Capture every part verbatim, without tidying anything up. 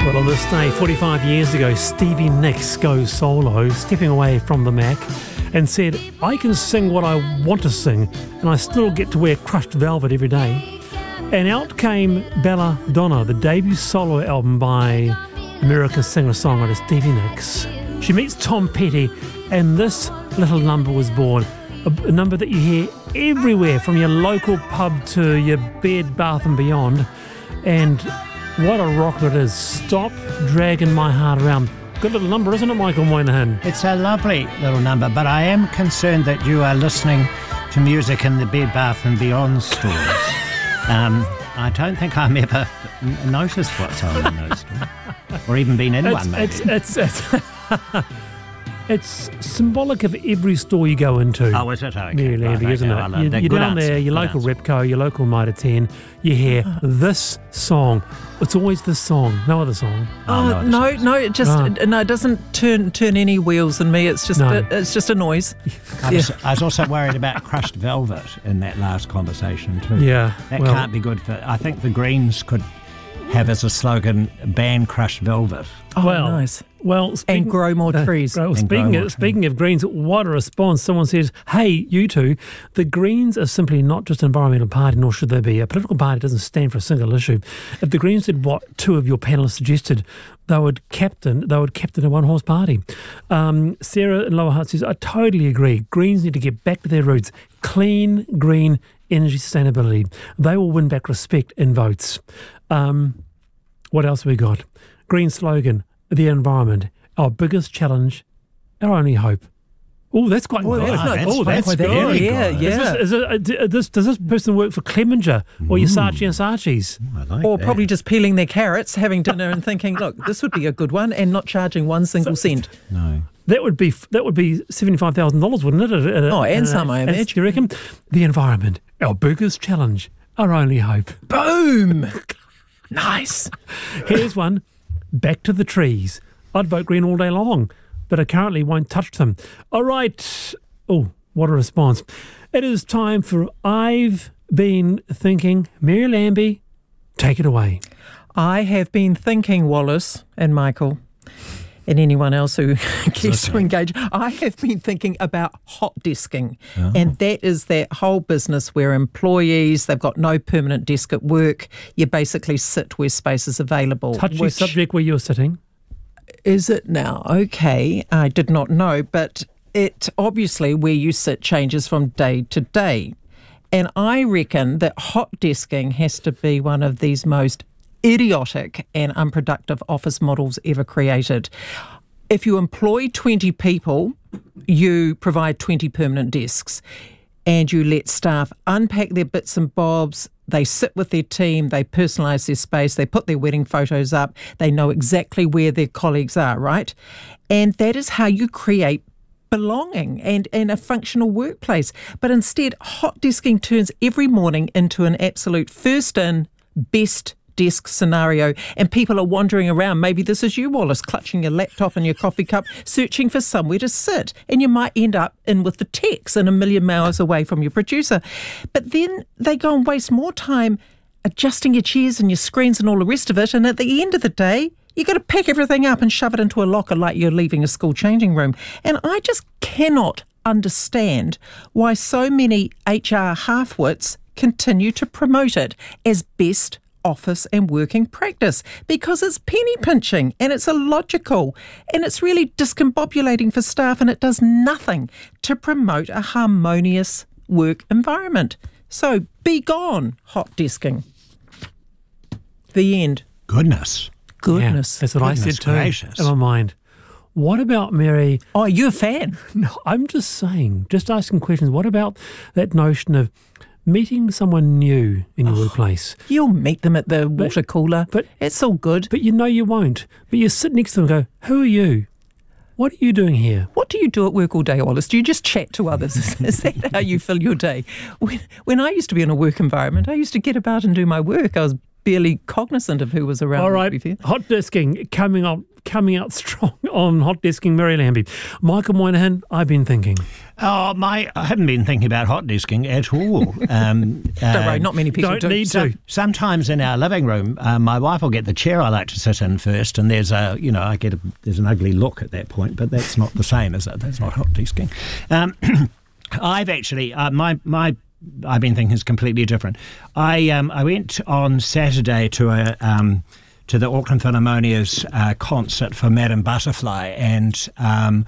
Well, on this day, forty-five years ago, Stevie Nicks goes solo, stepping away from the Mac, and said, I can sing what I want to sing, and I still get to wear crushed velvet every day. And out came Belladonna, the debut solo album by American singer-songwriter Stevie Nicks. She meets Tom Petty, and this little number was born. A, a number that you hear everywhere, from your local pub to your bed, bath and beyond. And what a rocker it is. Stop dragging my heart around. Good little number, isn't it, Michael Moynihan? It's a lovely little number, but I am concerned that you are listening to music in the Bed Bath and Beyond stores. um, I don't think I'm ever n- noticed what's on in those stores, or even been in it's, one, maybe. It's, it's, it's, it's symbolic of every store you go into. Oh, is it? Okay. Mary Lambie, right, isn't okay, it? You, you're down answer. there, your good local answer. Repco, your local Mitre ten, you hear this song. It's always this song, no other song. Oh, oh no, no, no, it just oh. no, it doesn't turn turn any wheels in me. It's just no. a, it's just a noise. I was, yeah. I was also worried about crushed velvet in that last conversation too. Yeah, that well, can't be good for. I think the Greens could have as a slogan, ban crushed velvet. Oh, well, nice. Well, speaking, and grow more trees. Uh, well, speaking of, speaking of Greens, what a response. Someone says, hey, you two, the Greens are simply not just an environmental party, nor should they be. A political party doesn't stand for a single issue. If the Greens did what two of your panellists suggested, they would captain, they would captain a one-horse party. Um, Sarah in Lower Hutt says, I totally agree. Greens need to get back to their roots. Clean, green, energy sustainability. They will win back respect in votes. Um, what else have we got? Green slogan, the environment, our biggest challenge, our only hope. Oh, that's quite oh, good. That's, no, oh, that's, that's good. Very yeah, good. yeah. Is this, is it, uh, this, does this person work for Clemenger or mm. Saatchi and Saatchi's? I like or that. Probably just peeling their carrots, having dinner and thinking, look, this would be a good one, and not charging one single so, cent. No. That would be that would be seventy-five thousand dollars, wouldn't it? At, at, oh, and at, some, I imagine. Do you reckon? The environment, our biggest challenge, our only hope. Boom! Nice. Here's one. Back to the trees. I'd vote Green all day long, but I currently won't touch them. All right. Oh, what a response. It is time for I've Been Thinking. Mary Lambie, take it away. I have been thinking, Wallace and Michael, and anyone else who cares to engage, I have been thinking about hot desking. Oh. And that is that whole business where employees, they've got no permanent desk at work. You basically sit where space is available. Touchy subject where you're sitting. Is it now? Okay, I did not know, but it obviously where you sit changes from day to day. And I reckon that hot desking has to be one of these most idiotic and unproductive office models ever created. If you employ twenty people, you provide twenty permanent desks and you let staff unpack their bits and bobs. They sit with their team, they personalise their space, they put their wedding photos up, they know exactly where their colleagues are, right? And that is how you create belonging and, and a functional workplace. But instead, hot desking turns every morning into an absolute first in, best desk scenario, and people are wandering around. Maybe this is you, Wallace, clutching your laptop and your coffee cup, searching for somewhere to sit, and you might end up in with the techs and a million miles away from your producer. But then they go and waste more time adjusting your chairs and your screens and all the rest of it, and at the end of the day, you got to pack everything up and shove it into a locker like you're leaving a school changing room. And I just cannot understand why so many H R halfwits continue to promote it as best office and working practice, because it's penny pinching and it's illogical and it's really discombobulating for staff, and it does nothing to promote a harmonious work environment. So be gone, hot desking. The end. Goodness. Goodness. Yeah, that's what Goodness I said too gracious. in my mind. What about, Mary? Oh, you're a fan. No, I'm just saying, just asking questions. What about that notion of meeting someone new in your oh, workplace? You'll meet them at the but, water cooler. But it's all good. But you know you won't. But you sit next to them and go, who are you? What are you doing here? What do you do at work all day, Wallace? Do you just chat to others? Is, is that how you fill your day? When, when I used to be in a work environment, I used to get about and do my work. I was barely cognizant of who was around. All right, hot desking coming up coming out strong on hot desking, Mary Lambie. Michael Moynihan, I've been thinking. Oh, my, I haven't been thinking about hot desking at all. Um, Don't worry, not many people don't do. need So, to. sometimes in our living room, uh, my wife will get the chair I like to sit in first, and there's a, you know, I get a, there's an ugly look at that point, but that's not the same, is it? That's not hot desking. Um, I've actually, uh, my my, I've been thinking is completely different. I um, I went on Saturday to a um, to the Auckland Philharmonia's uh, concert for Madame Butterfly, and um,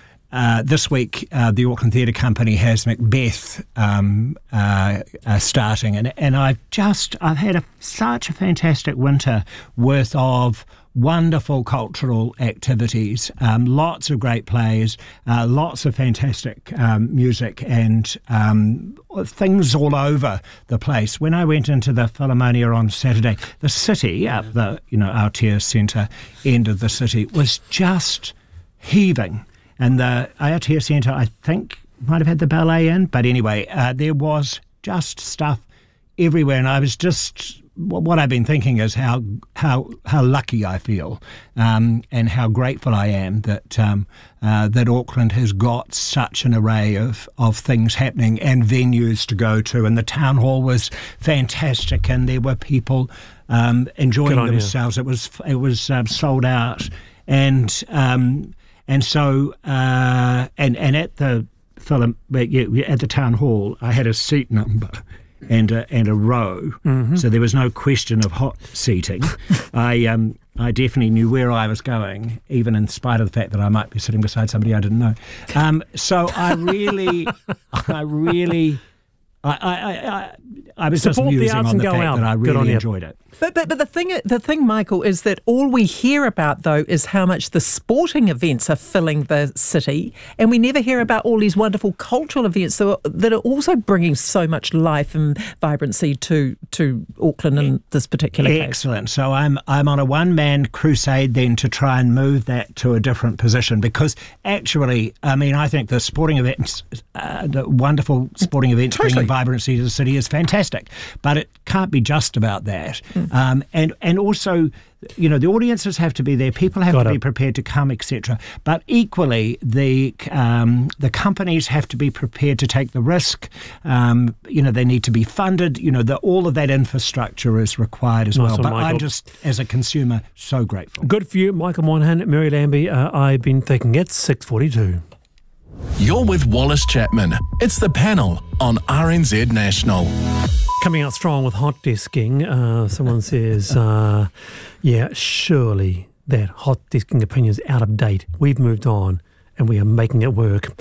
Uh, this week, uh, the Auckland Theatre Company has Macbeth um, uh, uh, starting, and and I've just I've had a, such a fantastic winter worth of wonderful cultural activities, um, lots of great plays, uh, lots of fantastic um, music, and um, things all over the place. When I went into the Philharmonia on Saturday, the city, up the you know Aotea Centre end of the city, was just heaving. And the Aotea Centre, I think, might have had the ballet in. But anyway, uh, there was just stuff everywhere. And I was just, what I've been thinking is how how how lucky I feel um, and how grateful I am that um, uh, that Auckland has got such an array of, of things happening and venues to go to. And the town hall was fantastic, and there were people um, enjoying themselves. You. It was, it was um, sold out. And... Um, And so, uh, and and at the film, at the town hall, I had a seat number and a, and a row, mm-hmm. so there was no question of hot seating. I um I definitely knew where I was going, even in spite of the fact that I might be sitting beside somebody I didn't know. Um, so I really, I really. I, I, I, I was Support just musing the arts on and the go fact out. that I Good on really you. enjoyed it. But, but but the thing the thing, Michael, is that all we hear about, though, is how much the sporting events are filling the city, and we never hear about all these wonderful cultural events that are, that are also bringing so much life and vibrancy to to Auckland in this particular case. Excellent. So I'm I'm on a one-man crusade then to try and move that to a different position, because actually, I mean, I think the sporting events, uh, the wonderful sporting events Totally. bringing vibrancy to the city is fantastic, but it can't be just about that. Mm. Um, and and also, you know, the audiences have to be there, people have Got to it. be prepared to come, et cetera. But equally, the um, the companies have to be prepared to take the risk. Um, you know, they need to be funded. You know, the, all of that infrastructure is required as Nice well. one, But Michael. I'm just, as a consumer, so grateful. Good for you, Michael Moynihan. Mary Lambie, uh, I've been thinking it's six forty-two. You're with Wallace Chapman. It's the panel on R N Z National. Coming out strong with hot desking. Uh, someone says, uh, yeah, surely that hot desking opinion is out of date. We've moved on and we are making it work.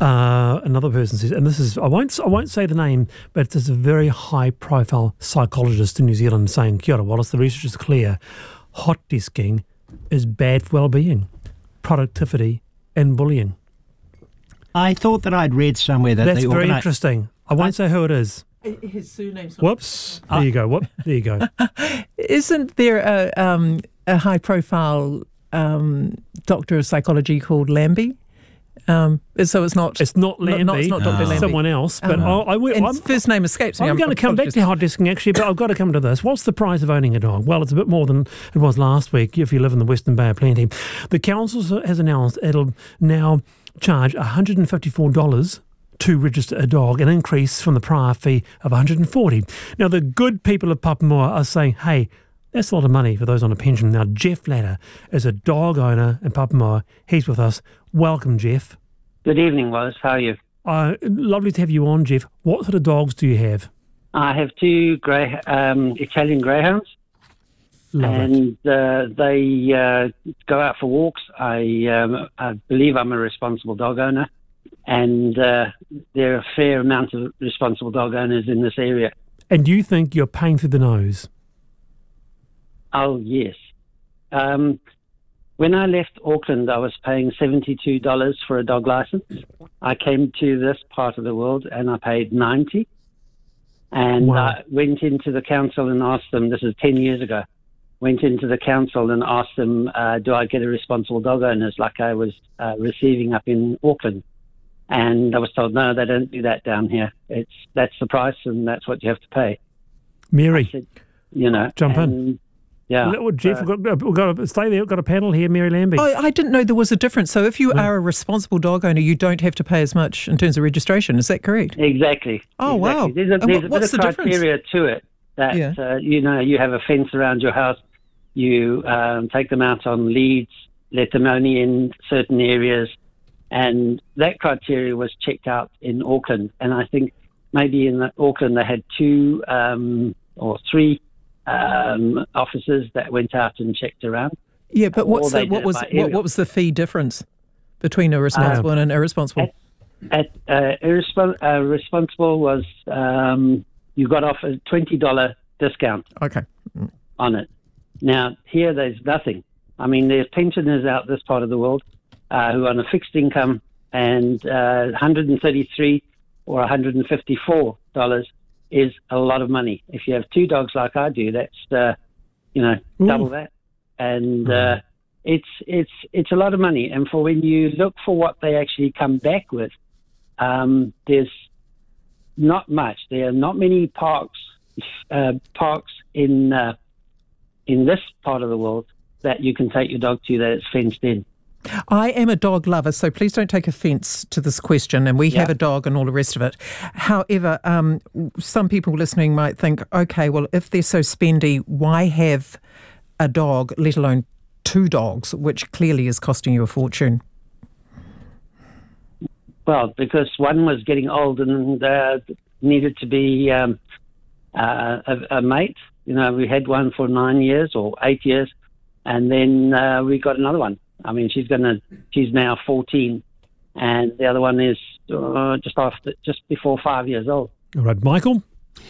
Uh, another person says, and this is, I won't I won't say the name, but it's a very high-profile psychologist in New Zealand saying, kia ora, Wallace, the research is clear. Hot desking is bad for well-being, productivity and bullying. I thought that I'd read somewhere that That's they very organise- interesting. I won't say who it is. His surname's Whoops. There you go. Whoop. There you go. Isn't there a um, a high profile um, doctor of psychology called Lambie? Um, so it's not. It's not Lambie. Not, it's not Doctor Oh. Lambie. Someone else. But Um, I, I, will- and I'm, first name escapes me. I'm going to come back to hot desking actually, but I've got to come to this. What's the price of owning a dog? Well, it's a bit more than it was last week if you live in the Western Bay of Plenty. The council has announced it'll now charge one hundred fifty-four dollars to register a dog, an increase from the prior fee of one hundred forty dollars. Now, the good people of Papamoa are saying, hey, that's a lot of money for those on a pension. Now, Jeff Latter is a dog owner in Papamoa. He's with us. Welcome, Jeff. Good evening, Wallace. How are you? Uh, lovely to have you on, Jeff. What sort of dogs do you have? I have two grey, um, Italian greyhounds, Love it. and uh, they uh, go out for walks. I, um, I believe I'm a responsible dog owner, and uh, there are a fair amount of responsible dog owners in this area. And you think you're paying through the nose? Oh, yes. Um, when I left Auckland, I was paying seventy-two dollars for a dog license. I came to this part of the world and I paid ninety dollars. And Wow. I went into the council and asked them, this is ten years ago, went into the council and asked them, uh, do I get a responsible dog owners like I was uh, receiving up in Auckland? And I was told, no, they don't do that down here. It's that's the price and that's what you have to pay. Mary, I said, you know, Jump in. and Yeah. Well, Jeff, So- we've got, we've got to stay there. We've got a panel here, Mary Lambie. Oh, I didn't know there was a difference. So if you are a responsible dog owner, you don't have to pay as much in terms of registration. Is that correct? Exactly. Oh, exactly. wow. There's a, And there's what- a what's bit the of difference? criteria to it that, Yeah. uh, you know, you have a fence around your house, you um, take them out on leads, let them only in certain areas, and that criteria was checked out in Auckland. And I think maybe in the, Auckland they had two um, or three um, officers that went out and checked around. Yeah, but Or what's they the, did what it was by what, area. what was the fee difference between a responsible and an irresponsible? At uh, irrespon- uh, responsible was um, you got off a twenty dollars discount Okay. on it. Now, here there's nothing. I mean, there's pensioners out this part of the world uh, who are on a fixed income, and uh, one hundred thirty-three or one hundred fifty-four dollars is a lot of money. If you have two dogs like I do, that's, uh, you know, Ooh. double that. And uh, it's, it's, it's a lot of money. And for when you look for what they actually come back with, um, there's not much. There are not many parks, uh, parks in, uh, in this part of the world that you can take your dog to that is fenced in. I am a dog lover, so please don't take offence to this question. And we Yeah. have a dog and all the rest of it. However, um, some people listening might think, okay, well, if they're so spendy, why have a dog, let alone two dogs, which clearly is costing you a fortune? Well, because one was getting old and uh, needed to be um, uh, a, a mate. You know, we had one for nine years or eight years, and then uh, we got another one. I mean, she's gonna, she's now fourteen, and the other one is uh, just after, just before five years old. All right, Michael.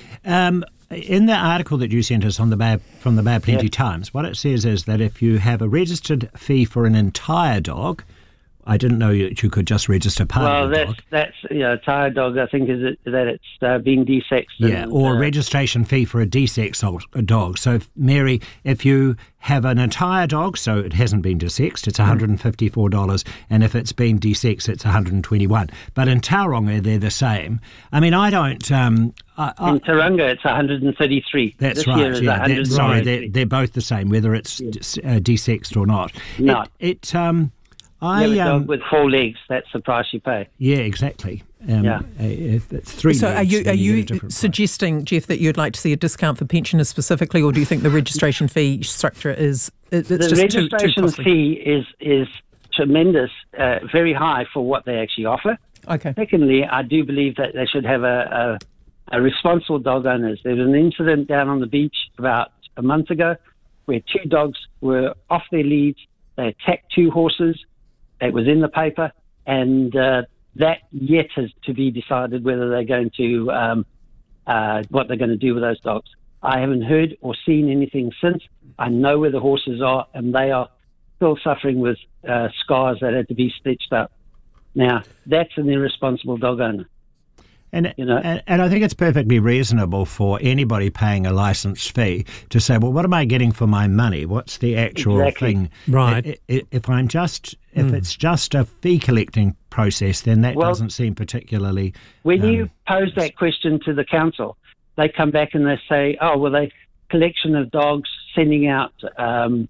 Um, in the article that you sent us on the Bay, from the Bay of Plenty Yeah. Times, what it says is that if you have a registered fee for an entire dog, I didn't know that you could just register part Well, of the that's dog. that's you know, tired dog. I think is it, that it's uh, been desexed. Yeah, and, or uh, a registration fee for a desexed dog- a dog. So, if, Mary, if you have an entire dog, so it hasn't been desexed, it's one hundred fifty-four dollars, and if it's been desexed, it's one hundred twenty-one dollars. But in Tauranga, they're the same. I mean, I don't... Um, I, I, in Tauranga, it's one hundred thirty-three. That's this Year right. is Yeah, that, sorry, they're, one hundred thirty-three. they're both the same, whether it's uh, desexed or not. No. It, it um, I You have a um, dog with four legs. That's the price you pay. yeah, exactly. Um, Yeah. uh, If it's three. So are legs, you then are get a you different price. suggesting, Jeff, that you'd like to see a discount for pensioners specifically, or do you think the registration fee structure is it, it's the just too, too registration costly? fee is is tremendous, uh, very high for what they actually offer. Okay. Secondly, I do believe that they should have a, a, a responsible dog owners. There was an incident down on the beach about a month ago where two dogs were off their leads. They attacked two horses. It was in the paper, and uh, that yet has to be decided whether they're going to um, uh, what they're going to do with those dogs. I haven't heard or seen anything since. I know where the horses are, and they are still suffering with uh, scars that had to be stitched up. Now, that's an irresponsible dog owner. And, You know. and and I think it's perfectly reasonable for anybody paying a license fee to say, well, what am I getting for my money? What's the actual Exactly. thing? Right. I- I- If I'm just, if it's just a fee collecting process, then that Well, doesn't seem particularly. When um, you pose that question to the council, they come back and they say, oh, well, they collection of dogs sending out um,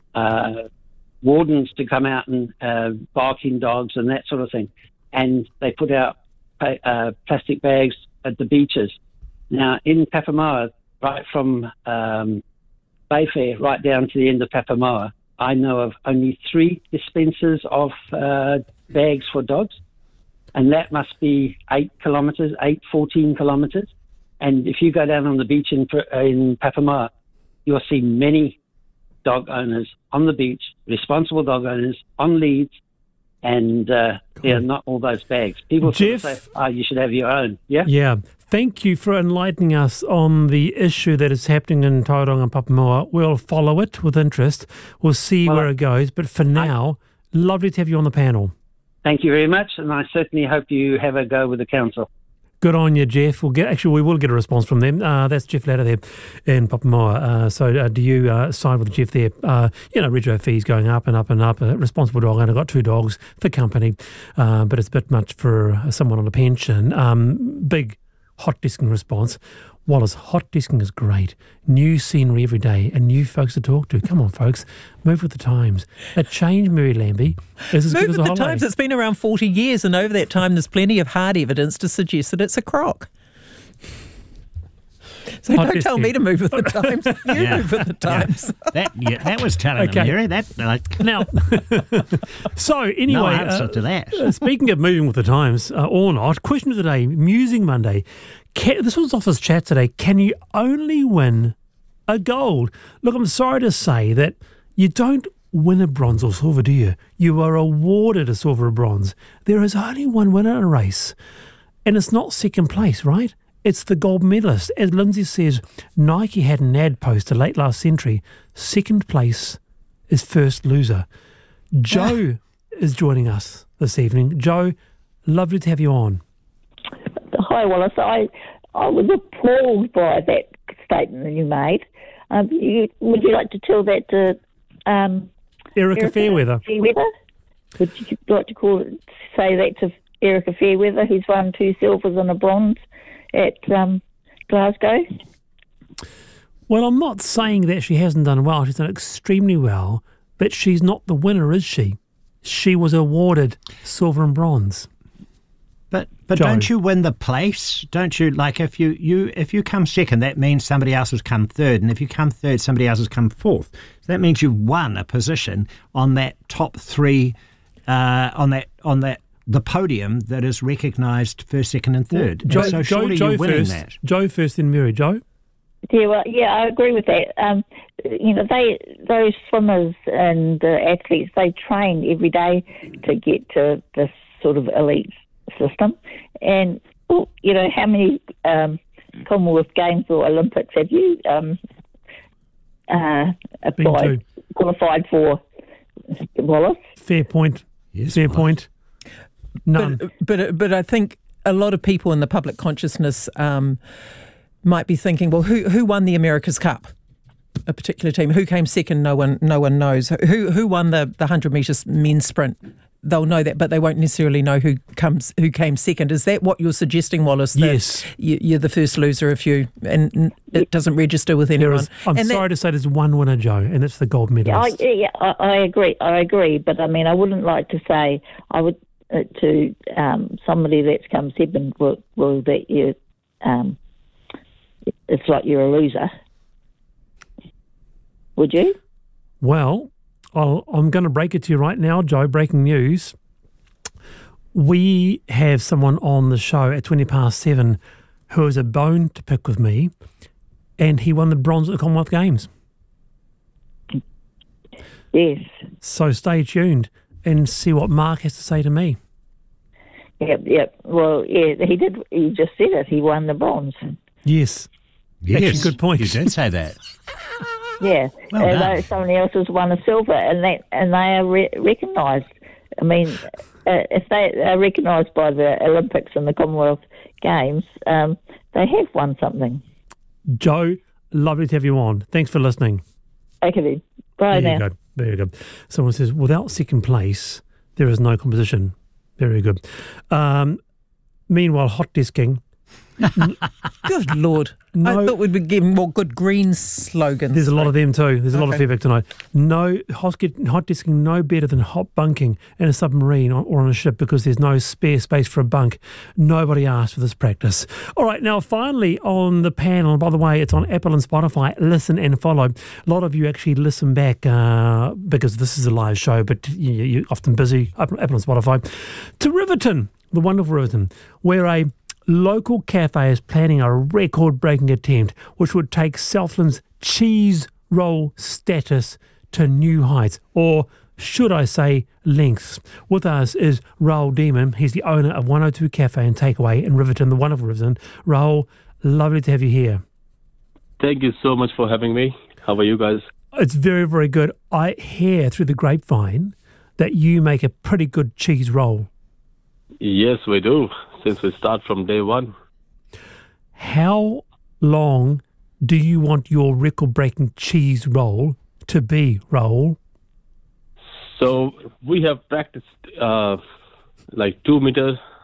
uh, wardens to come out and uh, barking dogs and that sort of thing. And they put out pa- uh, plastic bags at the beaches. Now, in Papamoa, right from um, Bayfair right down to the end of Papamoa, I know of only three dispensers of uh, bags for dogs. And that must be eight kilometres, eight, fourteen kilometres. And if you go down on the beach in, in Papamoa, you'll see many dog owners on the beach, responsible dog owners on leads, and uh, they're not all those bags. People sort of Jeff? say, oh, you should have your own. Yeah? Yeah. Thank you for enlightening us on the issue that is happening in Tauranga and Papamoa. We'll follow it with interest. We'll see Well, where it goes. But for now, lovely to have you on the panel. Thank you very much, and I certainly hope you have a go with the council. Good on you, Jeff. We'll get actually we will get a response from them. Uh, that's Jeff Latter there in Papamoa. Uh, so uh, do you uh, side with Jeff there? Uh, you know, rego fees going up and up and up. A responsible dog owner got two dogs for company, uh, but it's a bit much for someone on a pension. Um, big hot disking response. Wallace, hot desking is great. New scenery every day and new folks to talk to. Come on, folks, move with the times. A change, Mary Lambie, is as Move good as with a the holiday. times. It's been around forty years, and over that time, there's plenty of hard evidence to suggest that it's a crock. So Hot don't tell desking. me to move with the times. You Yeah. move with the times. That yeah, that was telling Okay. them, Mary. That like Now, so anyway, no answer uh, to that. uh, speaking of moving with the times uh, or not, question of the day, Musing Monday. Can, this was Office Chat today. Can you only win a gold? Look, I'm sorry to say that you don't win a bronze or silver, do you? You are awarded a silver or bronze. There is only one winner in a race, and it's not second place, right? It's the gold medalist. As Lindsay says, Nike had an ad poster late last century. Second place is first loser. Joe is joining us this evening. Joe, lovely to have you on. Hi, Wallace. I I was appalled by that statement that you made. Um, you, would you like to tell that to um, Erica Fairweather. Fairweather? Would you like to call it, say that to Erica Fairweather, who's won two silvers and a bronze at um, Glasgow? Well, I'm not saying that she hasn't done well. She's done extremely well, but she's not the winner, is she? She was awarded silver and bronze. But but Joe. don't you win the place? Don't you, like, if you, you if you come second, that means somebody else has come third, and if you come third, somebody else has come fourth. So that means you've won a position on that top three, uh, on that on that the podium that is recognised first, second, and third. Joe, And so Joe, surely Joe you're winning first. that. Joe first, then Mary. Joe? Yeah, well, yeah, I agree with that. Um, you know, they those swimmers and uh, athletes, they train every day to get to this sort of elite system. And, well, you know, how many um, Commonwealth Games or Olympics have you um, uh, applied, qualified for, Wallace? Fair point. Yes, Fair Wallace. point. None. But, but but I think a lot of people in the public consciousness um, might be thinking, well, who who won the America's Cup? A particular team. Who came second? No one no one knows. Who who won the the hundred metres men's sprint? They'll know that, but they won't necessarily know who comes who came second. Is that what you're suggesting, Wallace? That Yes. you, you're the first loser if you and it doesn't register with There anyone. is, I'm and sorry to say there's one winner, Joe, and it's the gold I, medalist. yeah, I, I agree. I agree. But, I mean, I wouldn't like to say, I would, uh, to um, somebody that's come second, well, well that you, um, it's like you're a loser. Would you? Well, I'll, I'm going to break it to you right now, Joe. Breaking news. We have someone on the show at twenty past seven who has a bone to pick with me, and he won the bronze at the Commonwealth Games. Yes. So stay tuned and see what Mark has to say to me. Yep, yep. Well, yeah, he did. He just said it. He won the bronze. Yes. Yes, Actually, good point. You did say that. Yeah, Well and done. though somebody else has won a silver, and that and they are re- recognised. I mean, uh, if they are recognised by the Olympics and the Commonwealth Games, um, they have won something. Joe, lovely to have you on. Thanks for listening. Okay, then. Bye There now. you go. There you go. Someone says, without second place, there is no competition. Very good. Um, meanwhile, hot desking. Good Lord. No. I thought we'd be getting more good green slogans. There's a lot of them too. There's a lot of Okay. feedback tonight. No hot, hot desking, no better than hot bunking in a submarine or or on a ship because there's no spare space for a bunk. Nobody asked for this practice. All right, now finally on the panel. By the way, it's on Apple and Spotify. Listen and follow. A lot of you actually listen back uh, because this is a live show, but you, you're often busy. Apple and Spotify. To Riverton, the wonderful Riverton, where a local cafe is planning a record-breaking attempt which would take Southland's cheese roll status to new heights, or should I say lengths. With us is Raoul Demon. He's the owner of one oh two Cafe and Takeaway in Riverton, the wonderful Riverton. Raoul, lovely to have you here. Thank you so much for having me. How are you guys? It's very, very good. I hear through the grapevine that you make a pretty good cheese roll. Yes, we do, since we start from day one. How long do you want your record-breaking cheese roll to be, Raoul? So we have practiced uh, like two meters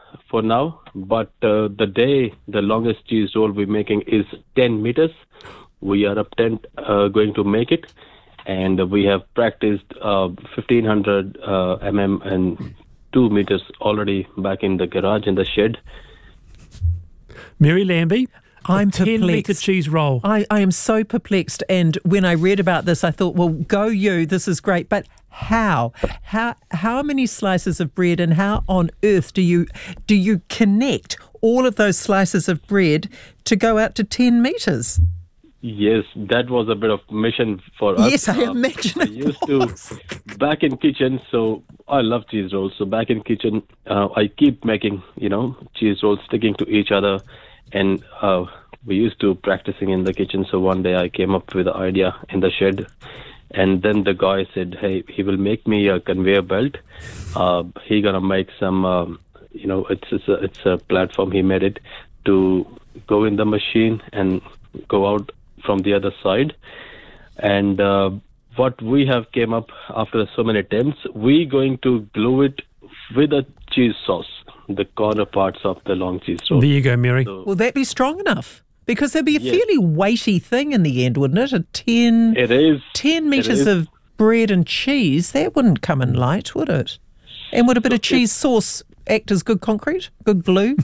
for now, but uh, the day the longest cheese roll we're making is ten meters. We are up ten, uh, going to make it, and we have practiced uh, fifteen hundred uh, millimeters and two meters already back in the garage in the shed. Mary Lambie, I'm ten metre perplexed. cheese roll. I, I am so perplexed. And when I read about this, I thought, well, go you, this is great. But how? How how many slices of bread, and how on earth do you do you connect all of those slices of bread to go out to ten metres? Yes, that was a bit of mission for us. Yes, I Uh, imagine I it used was. to back in kitchen, so I love cheese rolls. So back in kitchen, uh, I keep making, you know, cheese rolls sticking to each other, and uh, we used to practicing in the kitchen. So one day I came up with the idea in the shed, and then the guy said, "Hey, he will make me a conveyor belt. Uh, he gonna make some, um, you know, it's it's a, it's a platform. He made it to go in the machine and go out from the other side." And uh, what we have came up after so many attempts, we going to glue it with a cheese sauce, the corner parts of the long cheese roll. There you go, Mary. So Will that be strong enough? Because that'd be a Yes. fairly weighty thing in the end, wouldn't it? A ten, it is ten it metres is. of bread and cheese, that wouldn't come in light, would it? And would a bit of cheese sauce act as good concrete, good glue?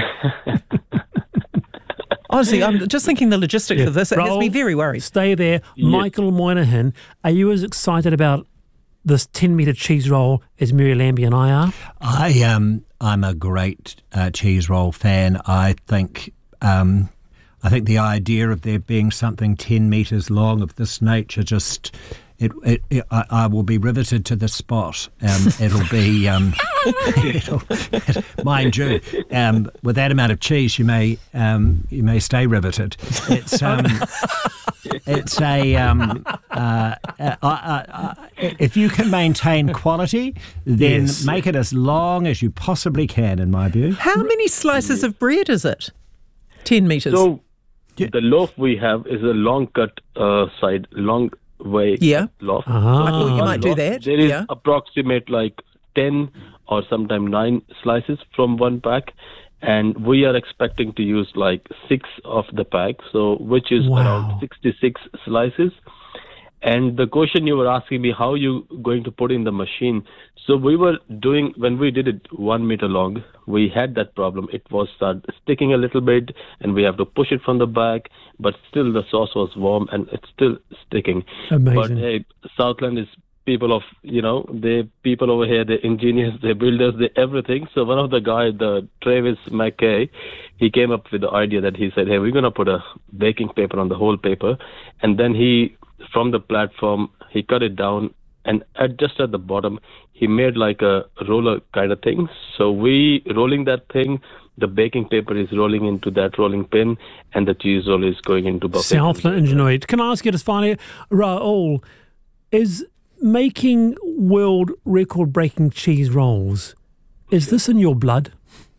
Honestly, I'm just thinking the logistics Yeah. of this. It has Roll. me very worried. Stay there. Michael Moynihan, are you as excited about this ten metre cheese roll as Mary Lambie and I are? I um I'm a great uh, cheese roll fan. I think um I think the idea of there being something ten metres long of this nature just it, it, it I, I will be riveted to the spot. Um, it'll be um, it'll, mind you, um, with that amount of cheese, you may um, you may stay riveted. It's um, it's a um, uh, uh, uh, uh, if you can maintain quality, then Yes. make it as long as you possibly can. In my view. How many slices of bread is it? Ten metres. So the loaf we have is a long cut uh, side, long way Yeah. loaf. Ah. I thought you might do Loaf. that. There is yeah. approximate like ten or sometimes nine slices from one pack, and we are expecting to use like six of the pack, so which is Wow. around sixty-six slices. And the question you were asking me, how you going to put in the machine? So we were doing, when we did it one meter long, we had that problem. It was start sticking a little bit, and we have to push it from the back, but still the sauce was warm and it's still sticking. Amazing. But hey, Southland is people of, you know, they people over here, they're engineers, they're builders, they're everything. So one of the guys, the Travis McKay, he came up with the idea that he said, hey, we're going to put a baking paper on the whole paper. And then he, from the platform, he cut it down, and at just at the bottom, he made like a roller kind of thing. So we rolling that thing, the baking paper is rolling into that rolling pin, and the cheese roll is going into buffet. Southland Ingenuity. Can I ask you just finally, Raoul, is making world record breaking cheese rolls, is this in your blood?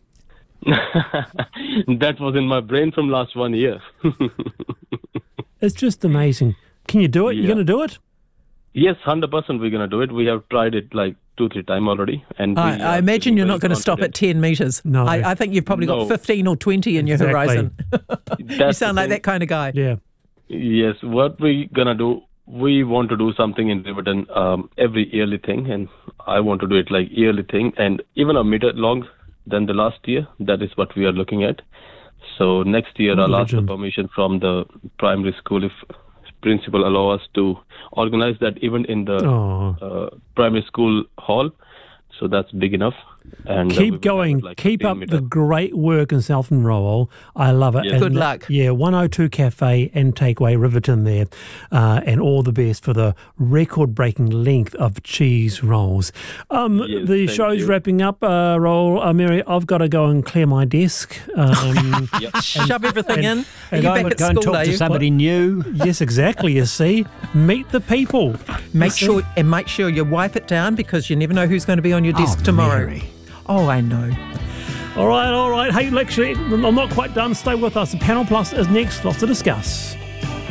That was in my brain from last one year. It's just amazing. Can you do it? You're Yeah. going to do it? Yes, one hundred percent we're going to do it. We have tried it like two, three times already. And we I, I are imagine you're very not going to stop at confident. ten metres. No. I, I think you've probably got No. fifteen or twenty in your Exactly. horizon. You That's sound the like thing. that kind of guy. Yeah. Yes, what we're going to do, we want to do something in Riverton um, every yearly thing, and I want to do it like yearly thing, and even a meter long than the last year. That is what we are looking at. So next year, I'll ask the Legend. permission from the primary school if principal allow us to organize that event in the Oh. uh, primary school hall. So that's big enough. And uh, we will Keep have going. it like Keep fifteen up meter. the great work in Southland Roll. I love it. Yes. And, Good luck. Yeah, one oh two Cafe and Takeaway Riverton there. Uh, and all the best for the record-breaking length of cheese rolls. Um, Yes, the thank show's you. wrapping up, uh, Roll. Uh, Mary, I've got to go and clear my desk. Um, Shove everything in. Are and you go back Go, at go and school, talk are to you? somebody new. yes, exactly. You see, meet the people. Make sure and make sure you wipe it down, because you never know who's going to be on your desk Oh, tomorrow. Mary. Oh, I know. All right, all right. Hey, actually, I'm not quite done. Stay with us. The Panel Plus is next. Lots to discuss.